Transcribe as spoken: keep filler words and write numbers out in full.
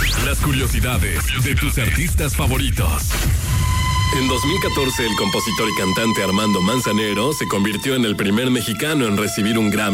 Las curiosidades de tus artistas favoritos. En dos mil catorce, el compositor y cantante Armando Manzanero se convirtió en el primer mexicano en recibir un Grammy